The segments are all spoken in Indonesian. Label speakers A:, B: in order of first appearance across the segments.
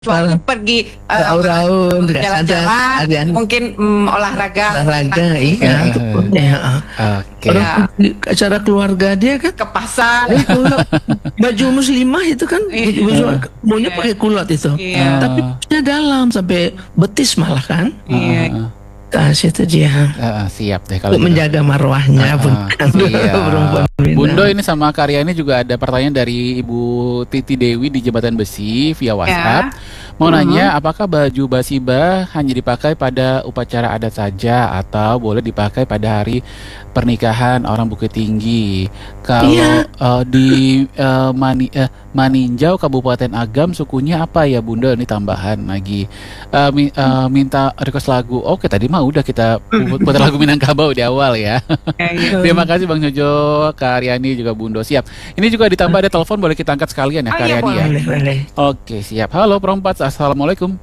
A: Kecuali pergi
B: Raun-raun,
A: jalan-jalan, mungkin olahraga,
B: iya.
C: Oke.
B: Orang acara keluarga dia kan
A: ke pasar.
B: Baju muslimah itu kan maunya pakai kulot itu,
A: Iya.
B: tapi dalam sampai betis malah kan.
A: Iya.
B: Itu dia.
C: Siap deh kalau
B: Untuk menjaga marwahnya perempuan Minang.
C: Bundo, ini sama Karyani juga ada pertanyaan dari Ibu Titi Dewi di Jembatan Besi via WhatsApp. Mau nanya, apakah baju basiba hanya dipakai pada upacara adat saja atau boleh dipakai pada hari pernikahan orang Bukit Tinggi? Kalau di Maninjau Kabupaten Agam sukunya apa ya Bunda? Ini tambahan lagi. Minta request lagu. Oke, tadi mah udah kita putar lagu Minangkabau di awal ya. Terima kasih Bang Jojo, Karyani juga Bundo. Siap. Ini juga ditambah ada telepon, boleh kita angkat sekalian ya Karyani ya. Oke, siap. Halo Perompat, assalamualaikum.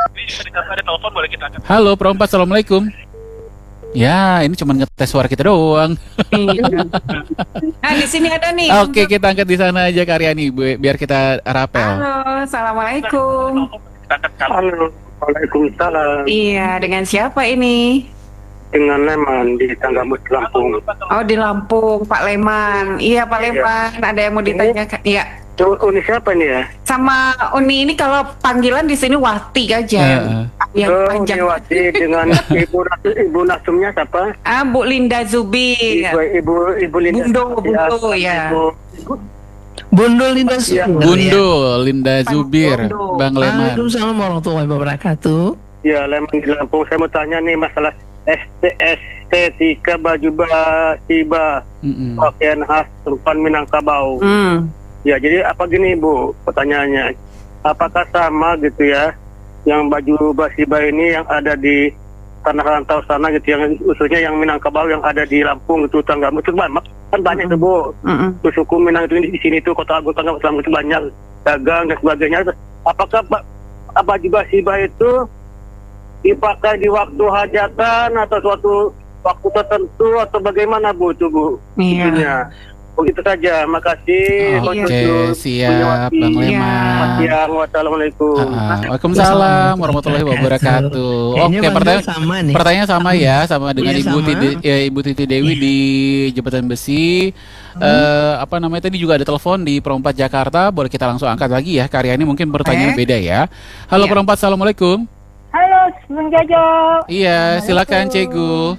C: Halo Perompat, assalamualaikum. Ya, ini cuma ngetes suara kita doang.
A: Nah, di sini ada nih.
C: Oke, kita angkat di sana aja Karyani, biar kita rapel.
A: Halo, assalamualaikum.
D: Halo, waalaikumsalam.
A: Iya, dengan siapa ini?
D: Dengan Leman di Tanggamus, Lampung.
A: Oh, di Lampung, Pak Leman. Iya, Pak Leman. Ada yang mau ditanyakan? Iya.
D: Uni siapa nih ya?
A: Sama Uni ini kalau panggilan di sini Wati aja. Yang panjang.
D: Uni Wati dengan ibu Nasumnya siapa?
A: Bu Linda Zubir.
D: Ibu Linda.
A: Bundo ya.
B: Bundo Linda Zubir.
C: Bundo Linda Zubir, Bang Leman.
B: Waalaikumsalam warahmatullahi wabarakatuh.
D: Ya, Leman di Lampung. Saya mau tanya nih masalah estetika baju basiba, pakaian khas tempat Minangkabau. Ya, jadi apa gini Bu, pertanyaannya, apakah sama gitu ya, yang baju basiba ini yang ada di tanah rantau sana gitu, yang khususnya yang Minangkabau yang ada di Lampung itu, Tanggamus itu kan banyak tuh Bu, suku Minang itu di sini tuh Kota Agung Tanggamus itu banyak dagang dan sebagainya. Apakah baju basiba itu dipakai di waktu hajatan atau suatu waktu tertentu atau bagaimana Bu itu Bu?
A: Iya.
D: Begitu saja, makasih.
C: Oke, siap Bang Leman.
D: Wassalamualaikum.
C: Waalaikumsalam warahmatullahi wabarakatuh. Oke, pertanyaan sama ya, sama dengan Ibu Titi Dewi di Jembatan Besi. Apa namanya, tadi juga ada telepon di Perompat Jakarta, boleh kita langsung angkat lagi ya. Karyani mungkin pertanyaan beda ya. Halo Perompat, assalamualaikum.
E: Halo, Bang Jojo.
C: Iya, silakan Cegu.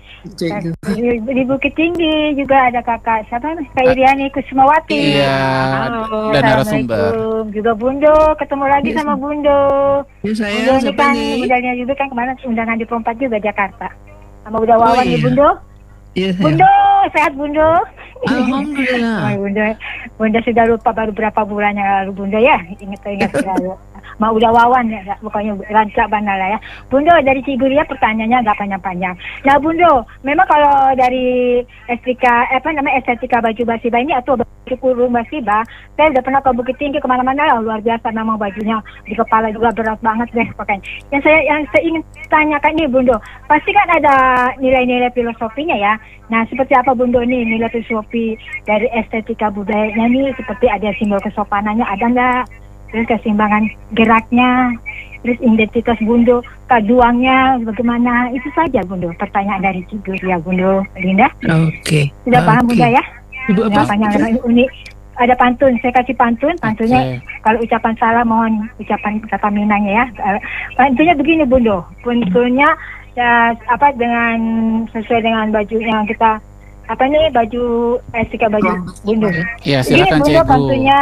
E: Di Bukit Tinggi juga ada kakak siapa? Kak Iriani Kusumawati.
C: Iya. Dan narasumber.
E: Juga Bundo, ketemu lagi sama Bundo.
B: Ya, saya
E: Bundo ini kan undangnya juga kan kemarin undangan di Perompat juga Jakarta. Sama udah Wawan di Bundo.
B: Iya,
E: Bundo, sehat Bundo.
B: Alhamdulillah.
E: Bunda sudah lupa baru berapa bulan yang lalu Bunda ya, ingat selalu. Mau udah Wawan ya, pokoknya rancak bandar lah ya. Bundo dari Ciguria pertanyaannya nggak panjang-panjang. Nah Bundo, memang kalau dari estetika baju basiba ini atau baju kurung basiba, saya udah pernah ke Bukit Tinggi kemana-mana lah, luar biasa memang bajunya, di kepala juga berat banget deh pokoknya. Yang saya ingin tanyakan nih Bundo, pasti kan ada nilai-nilai filosofinya ya. Nah seperti apa Bundo nih nilai filosofi dari estetika budayanya nih, seperti ada simbol kesopanannya ada nggak? Terus keseimbangan geraknya, terus identitas Bundo, kaduangnya bagaimana, itu saja Bundo. Pertanyaan dari Ciguria Bundo, Linda.
B: Oke.
E: Sudah paham Bunda ya?
B: Ibu apa?
E: Panjang unik. Ada pantun, saya kasih pantunnya. Kalau ucapan salah mohon ucapan kata Minangnya ya. Pantunnya begini Bundo, pantunnya ya, dengan sesuai dengan baju yang kita baju estetika baju Bundo.
C: Iya, silakan
E: Bundo pantunnya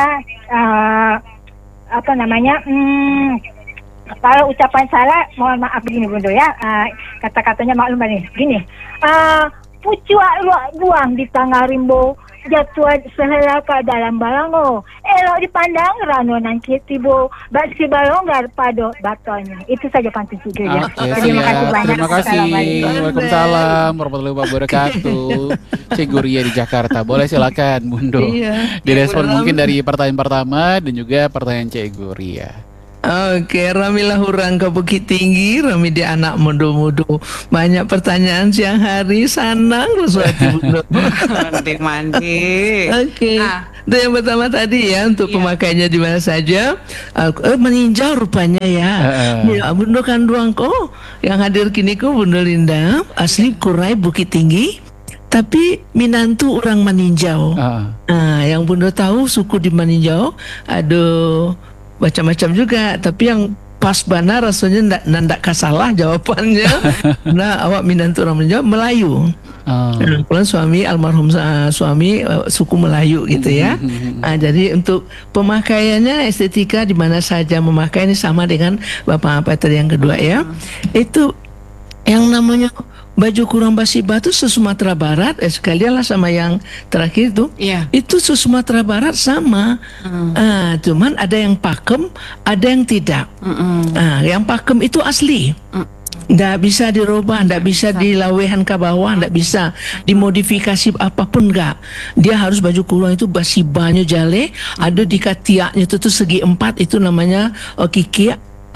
E: kalau ucapan salah mohon maaf begini Bundo ya, kata-katanya maklum nih gini, pucua buang di tengah rimbo, jatuh sehela ke dalam balango, elok dipandang ranonan kitibo, basi balonggar pado batonya. Itu saja pantun Ciguria. Terima kasih banyak.
C: Terima kasih. Waalaikumsalam warahmatullahi wabarakatuh. Ciguria di Jakarta. Boleh silakan Bundo. Direspon mungkin dari pertanyaan pertama dan juga pertanyaan Ciguria.
B: Oke, Ramilah hurang ke Bukit Tinggi, Rami di anak mudu-mudu. Banyak pertanyaan siang hari, sanang Ruswati Bundo.
A: Mandi.
B: Oke. Itu yang pertama tadi ya, untuk pemakaiannya di mana saja. Meninjau rupanya ya. Ya, Bundo Kanduang kok yang hadir kini kok Bundo Linda, asli Kurai Bukit Tinggi, tapi Minantu orang Maninjau. Yang Bundo tahu suku di Maninjau, aduh macam-macam juga, tapi yang pas benar rasanya ndak kasalah jawabannya. Nah, awak Minantu orang Maninjau Melayu. Kebetulan suami almarhum suami suku Melayu gitu ya. Jadi untuk pemakaiannya estetika di mana saja memakai ini sama dengan Bapak Peter yang kedua ya. Itu yang namanya baju kurang basiba itu se-Sumatera Barat, sekalian lah sama yang terakhir itu. Itu se-Sumatera Barat sama. Cuman ada yang pakem, ada yang tidak. Yang pakem itu asli. Nggak bisa dirubah, nggak bisa dilawehan ke bawah, nggak bisa dimodifikasi apapun, nggak. Dia harus baju kurung itu basibanya jale, ada di katiaknya itu tuh segi 4, itu namanya kikia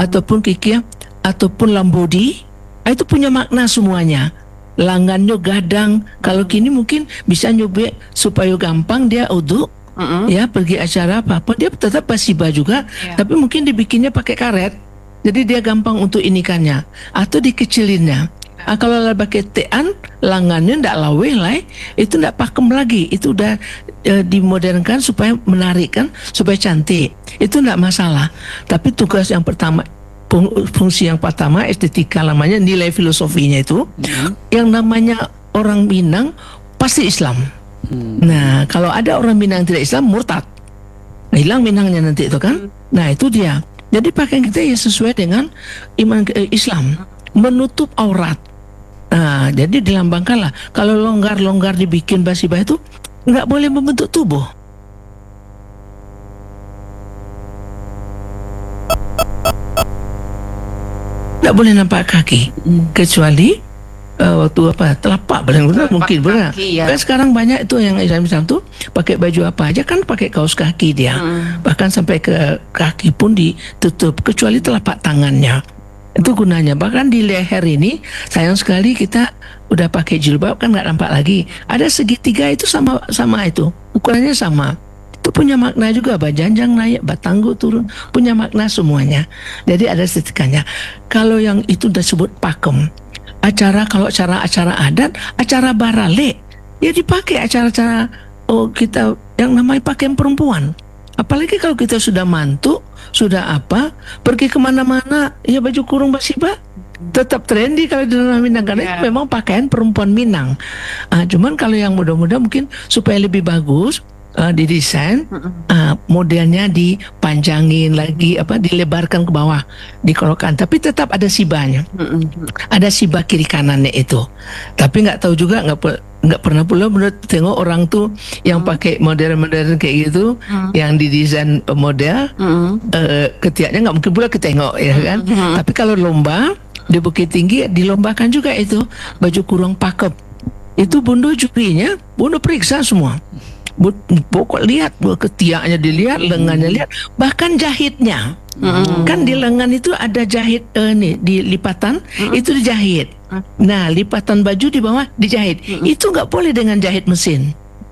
B: ataupun lambodi. Itu punya makna semuanya. Langannya gadang. Kalau kini mungkin bisa nyobek supaya gampang dia uduk. Ya pergi acara apa-apa dia tetap basiba juga, tapi mungkin dibikinnya pakai karet. Jadi dia gampang untuk inikannya atau dikecilinnya. Kalau pakai tean, langannya ndak lawe lah, itu ndak pakem lagi. Itu udah dimodernkan supaya menarik kan, supaya cantik. Itu ndak masalah. Tapi tugas yang pertama, fungsi yang pertama estetika namanya, nilai filosofinya itu, yang namanya orang Minang pasti Islam. Nah, kalau ada orang Minang tidak Islam, murtad, hilang Minangnya nanti itu kan. Nah, itu dia. Jadi pakaian kita ya sesuai dengan iman Islam, menutup aurat. Nah, jadi dilambangkanlah. Kalau longgar dibikin basibah itu nggak boleh membentuk tubuh. Nggak boleh nampak kaki, kecuali waktu telapak benar mungkin benar. Kan sekarang banyak itu yang Islam tuh pakai baju apa aja kan pakai kaos kaki dia, bahkan sampai ke kaki pun ditutup kecuali telapak tangannya. Itu gunanya. Bahkan di leher ini sayang sekali kita udah pakai jilbab kan nggak nampak lagi. Ada segitiga itu sama itu ukurannya sama. Itu punya makna juga, bajanjang naik, batanggu turun, punya makna semuanya. Jadi ada estetikanya. Kalau yang itu disebut pakem, kalau acara adat, acara barale, ya dipakai acara-acara kita yang namanya pakaian perempuan. Apalagi kalau kita sudah mantu, sudah pergi kemana-mana, ya baju kurung basiba tetap trendy kalau di dalam Minang karena itu memang pakaian perempuan Minang. Cuman kalau yang muda-muda mungkin supaya lebih bagus, didesain, modelnya dipanjangin lagi, dilebarkan ke bawah, dikolokkan, tapi tetap ada sibanya, ada siba kiri kanannya itu. Tapi nggak tahu juga, nggak pernah pula tengok orang tuh yang pakai modern kayak gitu, yang didesain model, ketiaknya nggak mungkin pula ketengok ya kan. Tapi kalau lomba di Bukit Tinggi dilombakan juga itu baju kurung pakem. Itu Bundo jurinya, Bundo periksa semua. Pokok lihat ketiaknya dilihat, lengannya lihat, bahkan jahitnya. Kan di lengan itu ada jahit di lipatan, itu dijahit. Nah, lipatan baju di bawah dijahit. Itu nggak boleh dengan jahit mesin.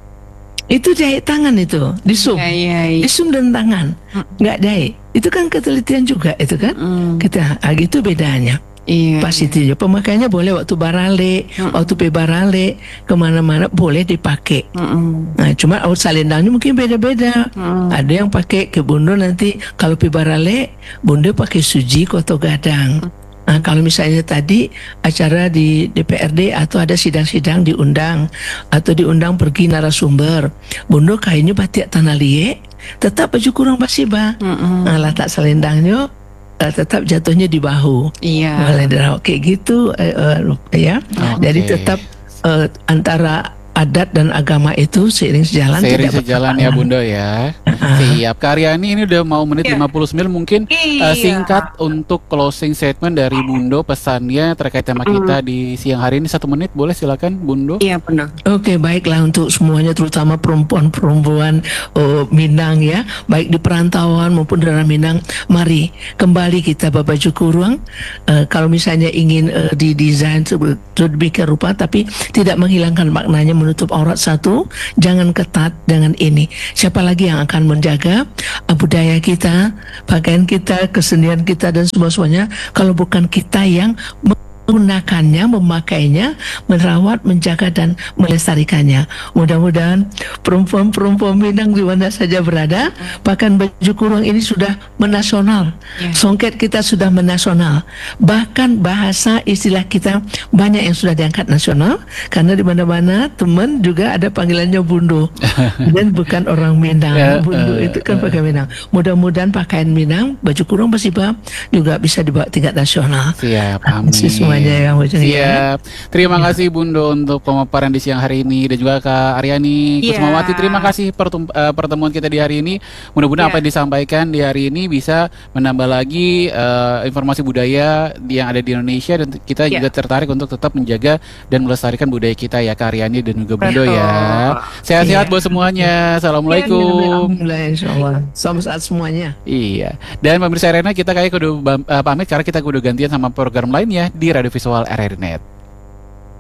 B: Itu jahit tangan itu, disum. Disum dan tangan. Nggak jahit. Itu kan ketelitian juga itu kan. Kita gitu bedanya. Pas itu pemakaiannya boleh waktu barale, waktu pebarale, kemana-mana boleh dipakai. Nah, cuma out salendangnya mungkin beda-beda. Ada yang pakai ke Bundo nanti kalau pebarale, Bundo pakai suji koto gadang. Nah, kalau misalnya tadi acara di DPRD atau ada sidang-sidang diundang atau diundang pergi narasumber, Bundo kainnya batik tanah liek, tetap baju kurung basiba. Nah, letak selendangnya tetap jatuhnya di bahu, mulai kayak gitu ya. Jadi tetap antara adat dan agama itu seiring sejalan
C: ya Bunda ya. Siap. Karyani ini udah mau menit 59 mungkin singkat untuk closing statement dari Bundo, pesannya terkait tema kita di siang hari ini 1 menit boleh, silakan Bundo.
A: Iya benar.
B: Oke, baiklah untuk semuanya terutama perempuan-perempuan Minang ya, baik di perantauan maupun di daerah Minang, mari kembali kita berbaju kurung. Kalau misalnya ingin didesain sedemikian rupa tapi tidak menghilangkan maknanya, menutup aurat satu, jangan ketat, jangan ini. Siapa lagi yang akan menjaga budaya kita, pakaian kita, kesenian kita dan semuanya kalau bukan kita yang menggunakannya, memakainya, merawat, menjaga dan melestarikannya. Mudah-mudahan perempuan-perempuan Minang di mana saja berada, bahkan baju kurung ini sudah menasional. Songket kita sudah menasional. Bahkan bahasa istilah kita banyak yang sudah diangkat nasional, karena di mana-mana teman juga ada panggilannya Bundo. Dan bukan orang Minang. Bundo itu kan pakai Minang. Mudah-mudahan pakaian Minang, baju kurung Basibah juga bisa dibawa tingkat nasional.
C: Siap, amin.
B: Siap.
C: Terima kasih Bundo untuk pemaparan di siang hari ini, dan juga Kak Aryani Kusmawati. Terima kasih pertemuan kita di hari ini. Mudah-mudahan apa yang disampaikan di hari ini bisa menambah lagi informasi budaya yang ada di Indonesia, dan kita juga tertarik untuk tetap menjaga dan melestarikan budaya kita ya Kak Aryani dan juga Bundo ya. Sehat-sehat buat semuanya. Assalamualaikum.
B: Insyaallah. Selamat saat semuanya.
C: Iya. Dan pemirsa Arena, kita kayak kudu pamit karena kita kudu gantian sama program lainnya di Radio Visual RRI Net.